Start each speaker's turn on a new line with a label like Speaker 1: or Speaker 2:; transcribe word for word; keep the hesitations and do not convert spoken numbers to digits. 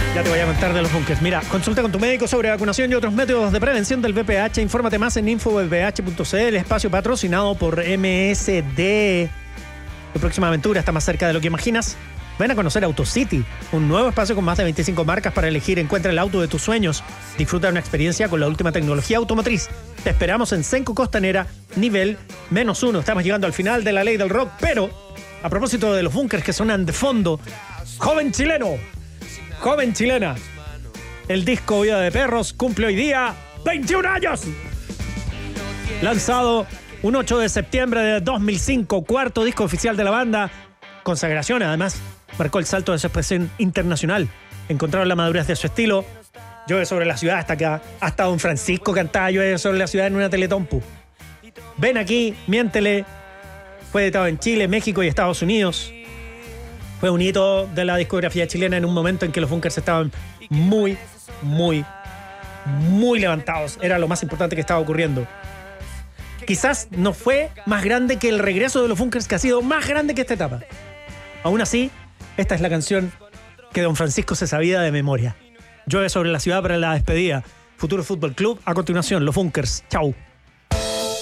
Speaker 1: Ya te voy a contar de los bunkers. Mira, consulta con tu médico sobre vacunación y otros métodos de prevención del V I H. Infórmate más en info v p h punto c l, espacio patrocinado por M S D. Tu próxima aventura está más cerca de lo que imaginas. Ven a conocer AutoCity, un nuevo espacio con más de veinticinco marcas para elegir. Encuentra el auto de tus sueños. Disfruta de una experiencia con la última tecnología automotriz. Te esperamos en Senco Costanera, nivel menos uno. Estamos llegando al final de la ley del rock, pero a propósito de los bunkers que sonan de fondo, joven chileno, joven chilena, el disco Vida de Perros cumple hoy día veintiún años. Lanzado un ocho de septiembre de dos mil cinco, cuarto disco oficial de la banda. Consagración, además, marcó el salto de su expresión internacional. Encontraron la madurez de su estilo. Llueve sobre la ciudad hasta acá. Hasta Don Francisco cantaba Llueve sobre la ciudad en una teletompu. Ven aquí, miéntele. Fue editado en Chile, México y Estados Unidos. Fue un hito de la discografía chilena en un momento en que los bunkers estaban muy, muy, muy levantados. Era lo más importante que estaba ocurriendo. Quizás no fue más grande que el regreso de los bunkers, que ha sido más grande que esta etapa. Aún así, esta es la canción que Don Francisco se sabía de memoria. Llueve sobre la ciudad para la despedida. Futuro Fútbol Club. A continuación, los bunkers. Chau.